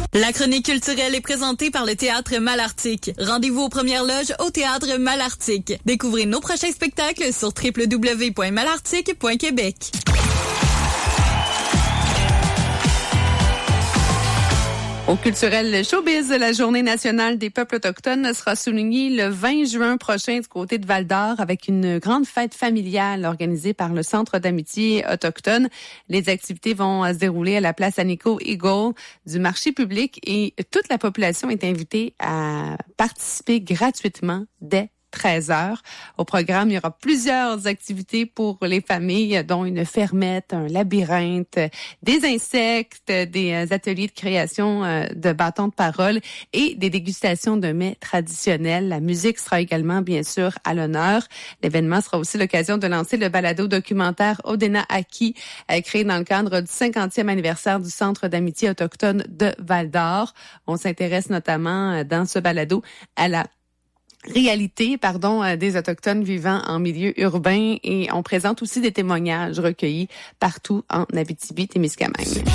La chronique culturelle est présentée par le Théâtre Malartic. Rendez-vous aux premières loges au Théâtre Malartic. Découvrez nos prochains spectacles sur www.malartic.québec. Au culturel showbiz, la Journée nationale des peuples autochtones sera soulignée le 20 juin prochain du côté de Val-d'Or avec une grande fête familiale organisée par le Centre d'amitié autochtone. Les activités vont se dérouler à la place Anico Eagle du marché public et toute la population est invitée à participer gratuitement dès 13h. Au programme, il y aura plusieurs activités pour les familles, dont une fermette, un labyrinthe, des insectes, des ateliers de création de bâtons de parole et des dégustations de mets traditionnels. La musique sera également, bien sûr, à l'honneur. L'événement sera aussi l'occasion de lancer le balado documentaire Odena Aki, créé dans le cadre du 50e anniversaire du Centre d'amitié autochtone de Val-d'Or. On s'intéresse notamment dans ce balado à la réalité, des Autochtones vivant en milieu urbain et on présente aussi des témoignages recueillis partout en Abitibi-Témiscamingue.